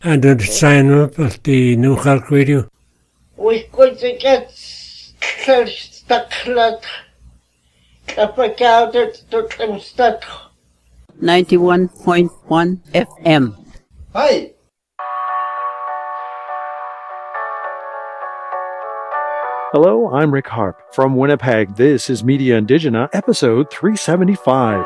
And then sign up at the New Cork Radio. We're going to get Stucklet. 91.1 FM. Hi. Hello, I'm Rick Harp from Winnipeg. This is Media Indigena, episode 375.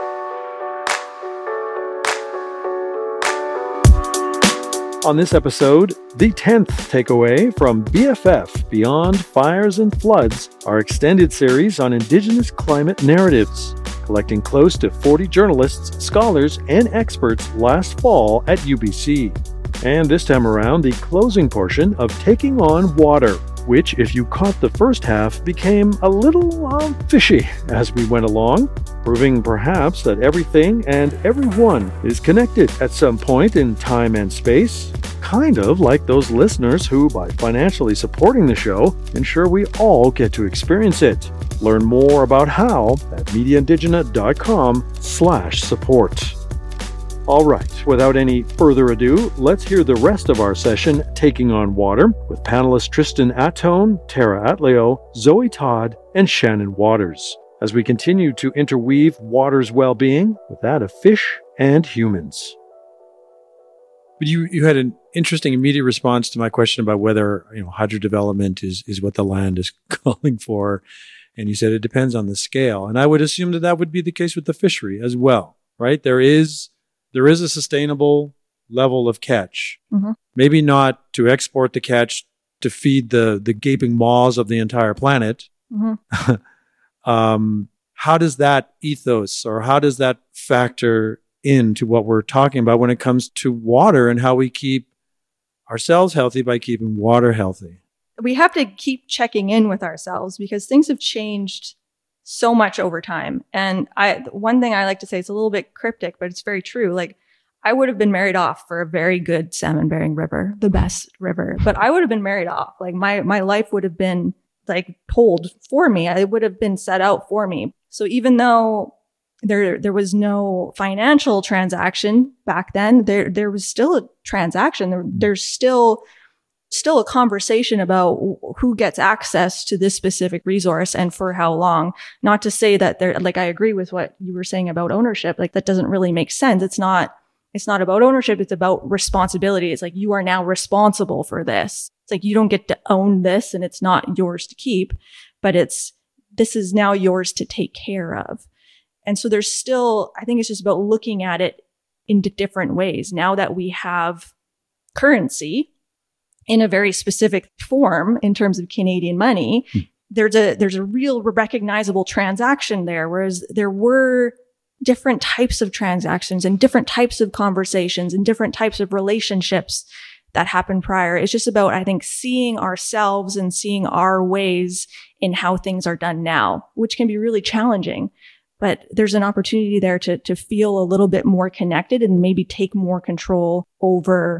On this episode, the 10th takeaway from BFF, Beyond Fires and Floods, our extended series on Indigenous climate narratives, collecting close to 40 journalists, scholars, and experts last fall at UBC. And this time around, the closing portion of Taking on Water, which, if you caught the first half, became a little fishy as we went along, proving perhaps that everything and everyone is connected at some point in time and space, kind of like those listeners who, by financially supporting the show, ensure we all get to experience it. Learn more about how at mediaindigena.com/support. All right, without any further ado, let's hear the rest of our session, Taking on Water, with panelists Tristan Attone, Tara Atleo, Zoe Todd, and Shannon Waters, as we continue to interweave water's well-being with that of fish and humans. But you had an interesting immediate response to my question about whether hydro development is what the land is calling for, and you said it depends on the scale. And I would assume that would be the case with the fishery as well, right? There is a sustainable level of catch. Mm-hmm. Maybe not to export the catch to feed the gaping maws of the entire planet. Mm-hmm. How does that ethos, or how does that factor into what we're talking about when it comes to water and how we keep ourselves healthy by keeping water healthy? We have to keep checking in with ourselves because things have changed so much over time. And one thing I like to say, it's a little bit cryptic, but it's very true. Like, I would have been married off for a very good salmon-bearing river, the best river, but I would have been married off. Like, my life would have been like told for me. It would have been set out for me. So even though there was no financial transaction back then, there was still a transaction. There's still a conversation about who gets access to this specific resource and for how long. Not to say that I agree with what you were saying about ownership. Like, that doesn't really make sense. It's not about ownership. It's about responsibility. It's like, you are now responsible for this. It's like, you don't get to own this and it's not yours to keep, but this is now yours to take care of. And so there's still, I think it's just about looking at it in different ways. Now that we have currency in a very specific form in terms of Canadian money, there's a real recognizable transaction there. Whereas there were different types of transactions and different types of conversations and different types of relationships that happened prior. It's just about, I think, seeing ourselves and seeing our ways in how things are done now, which can be really challenging. But there's an opportunity there to feel a little bit more connected and maybe take more control over